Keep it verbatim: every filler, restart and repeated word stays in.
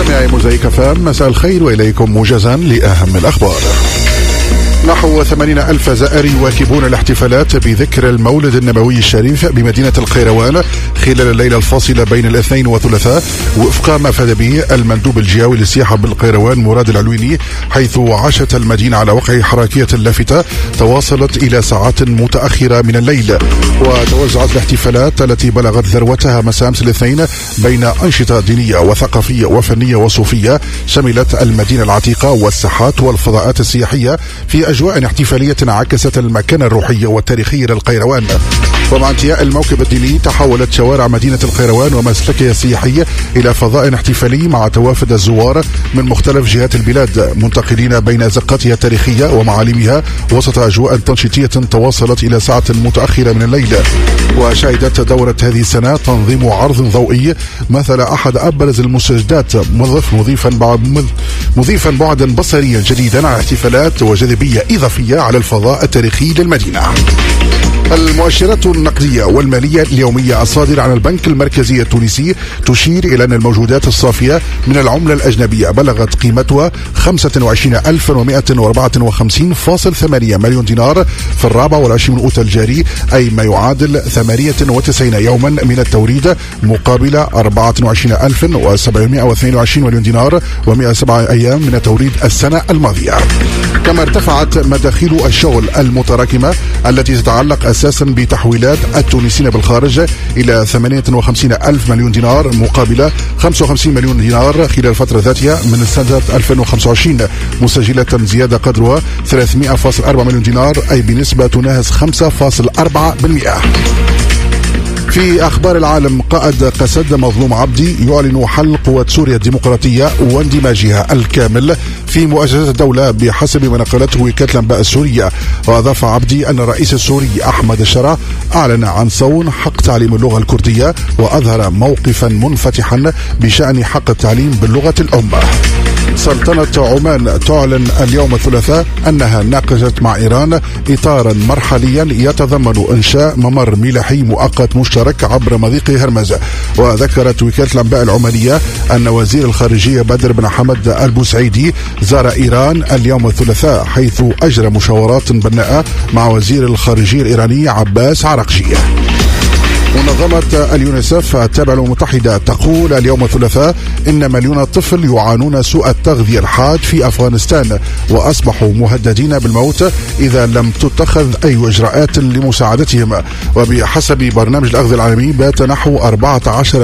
مستمعي موزايك فام، مساء الخير وإليكم موجزا لأهم الأخبار. نحو ثمانين ألف زائر يواكبون الاحتفالات بذكر المولد النبوي الشريف بمدينة القيروان خلال الليلة الفاصلة بين الاثنين والثلاثاء، وفق ما أفاد به المندوب الجهوي للسياحة بالقيروان مراد العلويني، حيث عاشت المدينة على وقع حركية لافتة تواصلت إلى ساعات متأخرة من الليل. وتوزعت الاحتفالات التي بلغت ذروتها مساء أمس الاثنين بين أنشطة دينية وثقافية وفنية وصوفية شملت المدينة العتيقة والساحات والفضاءات السياحية في أجواء احتفالية عكست المكانة الروحية والتاريخية للقيروان. ومع انتهاء الموكب الديني تحولت شوارع مدينة القيروان ومسلكها السياحي إلى فضاء احتفالي مع توافد الزوار من مختلف جهات البلاد، منتقلين بين زقاتها التاريخية ومعالمها وسط أجواء تنشيطية تواصلت إلى ساعة متأخرة من الليل. وشهدت دورة هذه السنة تنظيم عرض ضوئي مثل أحد أبرز المستجدات، مضيف مضيفا بعد مضيفا بعدا بصريا جديدا على احتفالات وجاذبية إضافية على الفضاء التاريخي للمدينة. المؤشرات النقدية والمالية اليومية الصادرة عن البنك المركزي التونسي تشير إلى أن الموجودات الصافية من العملة الأجنبية بلغت قيمتها خمسة وعشرين ألفا ومئة وأربعة وخمسين فاصل ثمانية مليون دينار في الرابع والعشرين من أوت الجاري، أي ما يعادل ثمانية وتسعين يوما من التوريد، مقابل أربعة وعشرين ألفا وسبعمئة واثنين وعشرين مليون دينار ومئة وسبعة أيام من التوريد السنة الماضية. كما ارتفعت مداخيل الشغل المتراكمة التي تتعلق أساسا بتحويلات التونسيين بالخارج إلى ثمانية وخمسين ألف مليون دينار مقابل خمسة وخمسين مليون دينار خلال الفترة ذاتها من سنة ألفين وخمسة وعشرين، مسجلة زيادة قدرها ثلاثمئة فاصل أربعة مليون دينار، أي بنسبة تناهز خمسة فاصل أربعة بالمئة. في أخبار العالم، قائد قسد مظلوم عبدي يعلن حل قوات سوريا الديمقراطية واندماجها الكامل في مؤسسات الدولة بحسب ما نقلته وكالة الأنباء السورية. وأضاف عبدي أن الرئيس السوري أحمد الشرع أعلن عن صون حق تعليم اللغة الكردية، وأظهر موقفا منفتحا بشأن حق التعليم باللغة الأم. سلطنة عمان تعلن اليوم الثلاثاء أنها ناقشت مع إيران إطارا مرحليا يتضمن إنشاء ممر ملاحي مؤقت مشترك عبر مضيق هرمز. وذكرت وكالة الأنباء العمانية أن وزير الخارجية بدر بن حمد البوسعيدي زار إيران اليوم الثلاثاء، حيث أجرى مشاورات بناءة مع وزير الخارجية الإيراني عباس عراقجي. منظمة اليونيسف التابعة للأمم المتحدة تقول اليوم الثلاثاء إن مليون طفل يعانون سوء التغذية الحاد في أفغانستان، وأصبحوا مهددين بالموت إذا لم تتخذ أي إجراءات لمساعدتهم. وبحسب برنامج الأغذية العالمي بات نحو أربعة عشر